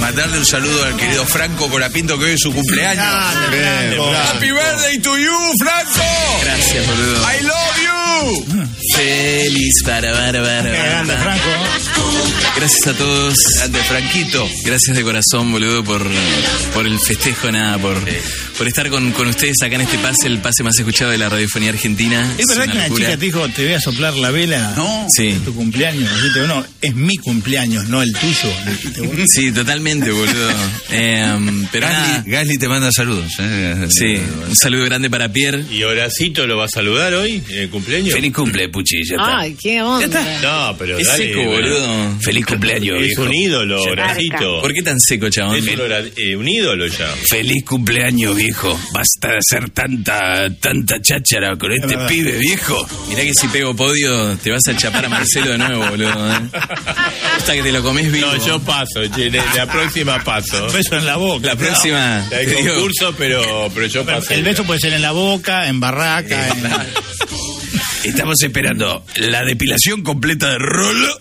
mandarle un saludo al querido Franco Colapinto, que hoy es su cumpleaños. Happy birthday to you, Franco. Gracias, boludo. I love you. Feliz Grande, Franco. Gracias a todos. Grande, Franquito. Gracias de corazón, boludo, por el festejo, nada, por estar con ustedes acá en este pase, el pase más escuchado de la radiofonía argentina. ¿Es verdad que una chica te dijo, te voy a soplar la vela? No. Sí. ¿Es tu cumpleaños? Dijiste, no, es mi cumpleaños, no el tuyo. Dijiste, sí, totalmente, boludo. Pero Gasly te manda saludos. Sí, un saludo grande para Pierre. ¿Y Horacito lo va a saludar hoy en el cumpleaños? Feliz cumple, Puchi, ya está. Ay, qué onda. No, pero es dale, seco, boludo. Feliz cumpleaños, es viejo. un ídolo, Horacito. ¿Por qué tan seco, chabón? Es un ídolo ya. Feliz cumpleaños, viejo. Basta de hacer tanta cháchara con este pibe, viejo. Mirá que si pego podio te vas a chapar a Marcelo de nuevo, boludo. Hasta que te lo comes vivo. No, yo paso, la próxima paso. Un beso en la boca. La próxima. Hay concurso, pero yo paso. El beso puede ser en la boca, en barraca. Estamos esperando la depilación completa de Rolo.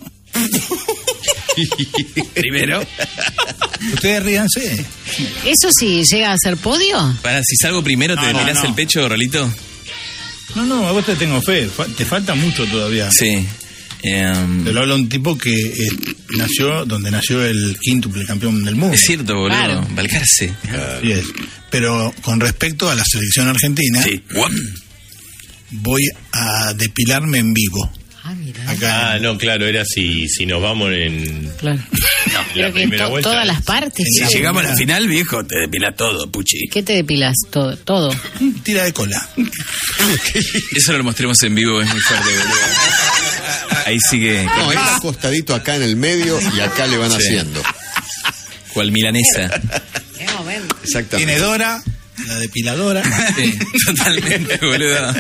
Primero. Ustedes ríanse. ¿Eso sí llega a ser podio? Para, si salgo primero, ¿te depilás el pecho, Rolito? No, a vos te tengo fe. Te falta mucho todavía. Sí. Te lo habla un tipo que nació donde nació el quíntuple campeón del mundo. Es cierto, boludo. Claro. Balcarce. Así es. Pero con respecto a la selección argentina, sí. Voy a depilarme en vivo. Acá. No, claro, era si nos vamos en... Claro. No, la primera vuelta. Todas las partes. Si llegamos a la final, viejo, te depilas todo, Puchi. ¿Qué te depilas? Todo. Tira de cola. Eso lo mostremos en vivo, es muy fuerte, boludo. Ahí sigue. No, él acostadito acá en el medio y acá le van haciendo. Cual milanesa. Qué momento. Exactamente. Tiene Dora, la depiladora. Sí, totalmente, boludo.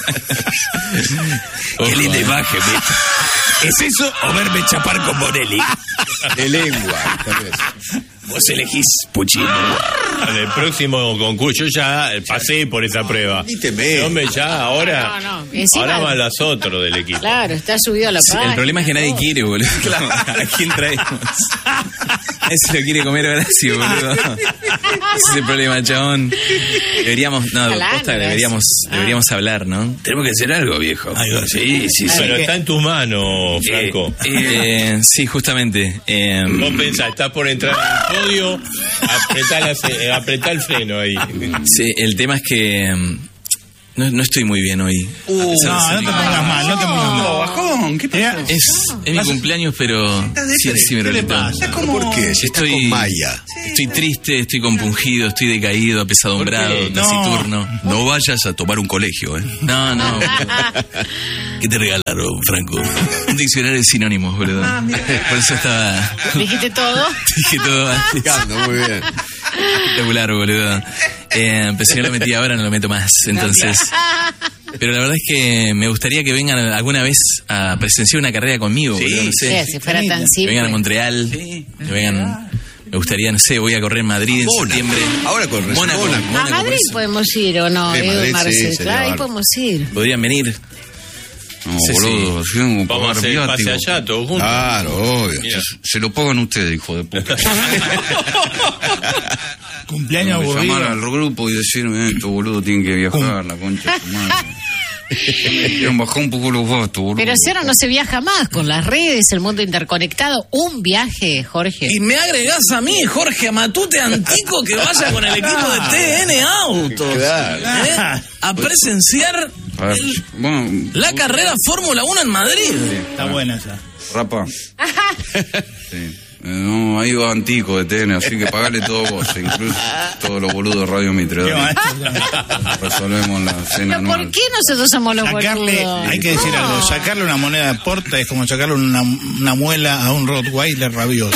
Qué linda imagen, ¿viste? ¿Es eso o verme chapar con Bonelli? De lengua, tal vez. Vos elegís, Puchi. En el próximo concurso, yo ya pasé por esa prueba. Díteme. Hombre, ya, ahora. No. Encima, ahora van las otros del equipo. Claro, está subido a la página. El problema es que nadie quiere, boludo. ¿A quién traemos? Ese lo quiere comer Horacio, boludo. Ese es el problema, chabón. Deberíamos hablar, ¿no? Tenemos que hacer algo, viejo. Sí. Pero está en tus manos, Franco. Sí, justamente. Vos pensás, estás por entrar al podio, apretá el freno ahí. Sí, el tema es que no estoy muy bien hoy. No te pongas mal, no te pongas mal. Bajón, ¿qué pasó? Es mi cumpleaños, pero sí me lo pasa? ¿Por qué? Si está con Maya. Estoy triste, estoy compungido, estoy decaído, apesadumbrado, taciturno. No vayas a tomar un colegio, ¿eh? No. ¿Qué te regalaron, Franco? Un diccionario de sinónimos, boludo. Por eso estaba... ¿Dijiste todo? Dije todo antes. Muy bien. Espectacular, boludo. Pensé que lo metí ahora, no lo meto más, entonces... Pero la verdad es que me gustaría que vengan alguna vez a presenciar una carrera conmigo, boludo. No sé. Sí, si fuera tan Que simple. vengan a Montreal, que vengan... Me gustaría, no sé, voy a correr en Madrid en septiembre. Ahora corres. Mónaco. ¿A Madrid podemos ir o no? Sí, Madrid, Marcel? sí, Claro, ahí sería podemos ir. Podrían venir. No, Sí, boludo, sí, Vamos a hacer el pase allá, todos juntos. Claro, obvio. Mira. Se lo pagan ustedes, hijo de puta. Cumpleaños Llamar aburrido. al grupo y decirme, estos boludos tienen que viajar, la concha de su madre. Quieren bajar un poco los gastos, boludo. Pero si ahora no se viaja más con las redes, el mundo interconectado. Un viaje, Jorge. Y me agregás a mí, Jorge, a Matute Antico, que vaya con el equipo de TN Autos. Claro. A presenciar A ver, bueno, la carrera Fórmula 1 en Madrid. Está buena esa. Rapa. Sí. No, ahí va Antico de TN, así que pagale todo vos, incluso todos los boludos de Radio Mitre. Qué Dale. maestro. Resolvemos la cena ¿Pero por anual. qué nosotros somos los Sacarle, boludos? hay que decir algo, sacarle una moneda de porta es como sacarle una muela a un Rottweiler rabioso.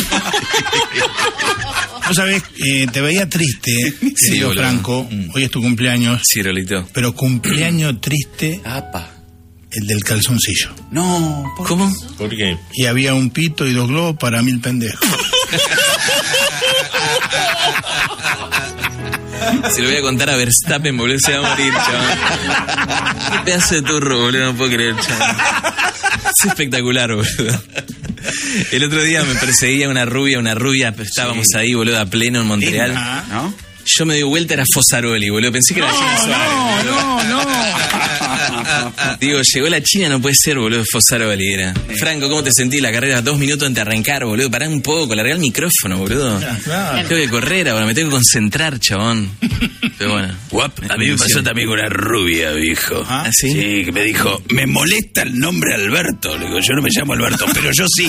Vos sabés, te veía triste, querido boludo. Franco, hoy es tu cumpleaños, Sí, Rolito. pero cumpleaños triste Apa. el del calzoncillo. No, ¿Cómo? ¿Por qué? Y había un pito y 2 globos para 1000 pendejos. Se lo voy a contar a Verstappen, boludo, se va a morir, chaval. Qué pedazo de turro, boludo, no puedo creer, chaval. Es espectacular, boludo. El otro día me perseguía una rubia, estábamos ahí, boludo, a pleno en Montreal. ¿No? Yo me di vuelta, era Fosaroli, boludo. Pensé que era Gina Suárez. No. Digo, llegó la China, no puede ser, boludo, Fosaroli era. Franco, ¿cómo te sentí? La carrera 2 minutos antes de arrancar, boludo. Pará un poco, largá el micrófono, boludo. Claro. Tengo que correr ahora, me tengo que concentrar, chabón. Pero bueno. A mí me pasó también con una rubia, viejo. ¿Ah, sí? Sí, que me dijo, me molesta el nombre Alberto. Le digo, yo no me llamo Alberto, pero yo sí.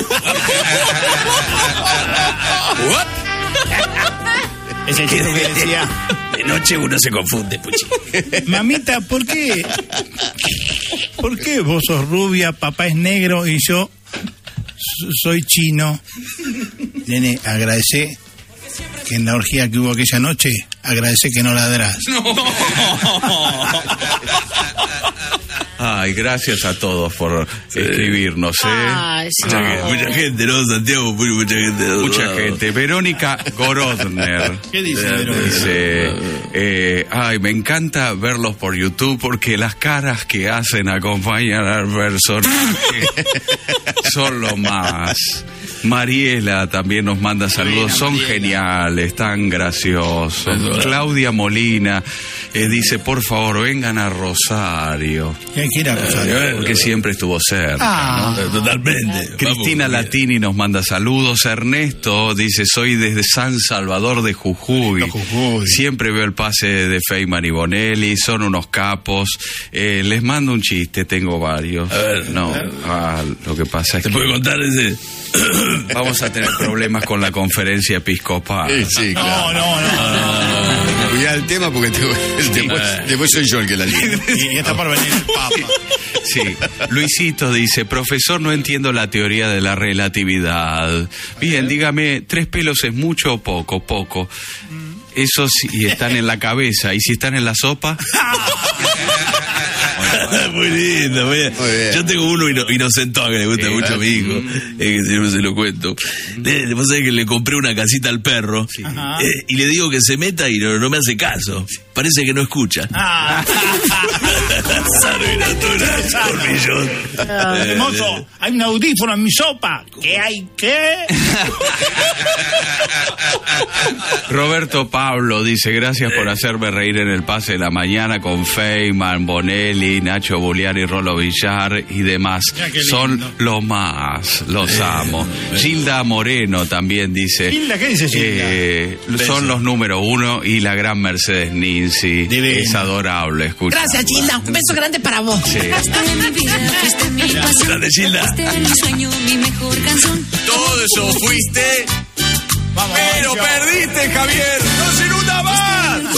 Es el chico que decía, De noche uno se confunde, puchi. mamita, ¿por qué? ¿Por qué vos sos rubia, papá es negro y yo soy chino? Nene, agradecé que en la orgía que hubo aquella noche, agradecé que no ladrás. Ay, gracias a todos por escribirnos, Ay, sí. Mucha gente, ¿no, Santiago? Mucha gente. ¿No? Mucha gente. Verónica Gorodner. ¿Qué dice Verónica? Dice, ay, me encanta verlos por YouTube porque las caras que hacen acompañan al personaje son lo más. Mariela también nos manda saludos, son geniales, tan graciosos. Claudia Molina dice, por favor, vengan a Rosario. ¿Quién quiere a Rosario? Porque siempre estuvo cerca. ¿no? Totalmente. Cristina Vamos, Latini nos manda saludos. Ernesto dice, soy desde San Salvador de Jujuy. Jujuy. Siempre veo el pase de Feynman y Bonelli, son unos capos. Les mando un chiste, tengo varios. A ver, no, lo que pasa es ¿te que puedo contar ese? vamos a tener problemas con la conferencia episcopal. Sí, claro. No. Cuidá el tema porque después soy yo el que la lía. Y está por venir el Papa. Sí, Luisito dice, profesor, no entiendo la teoría de la relatividad. Bien, dígame, 3 pelos es mucho o poco? Poco. Eso si están en la cabeza, ¿y si están en la sopa? Muy lindo, muy bien. Muy bien. Yo tengo uno inocentón que le gusta mucho a mi hijo, que siempre se lo cuento. Vos sabés que le compré una casita al perro y le digo que se meta y no me hace caso. Parece que no escucha. Sano y natural, hormillón. Mozo, hay un audífono en mi sopa. ¿Qué hay? ¿Qué? Roberto Pablo dice, gracias por hacerme reír en el pase de la mañana con Feynman, Bonelli, Nacho Buliani, Rolo Villar y demás. Mira qué lindo. Son lo más, los amo. Gilda Moreno también dice, Gilda, ¿qué dice Gilda? son los número 1 y la gran Mercedes Ninzi. Divina. Es adorable escuchar. Gracias, Gilda. Un beso grande para vos. Sí. Fuiste mi vida, fuiste mi pasión. Grande, Gilda. Fuiste mi sueño, mi mejor canción. Todo eso fuiste, Vamos, pero Mauricio. perdiste, Javier. No se inunda más.